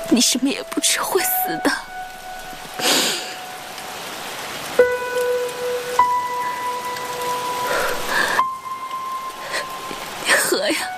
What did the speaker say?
你什么也不吃会死的。你喝呀。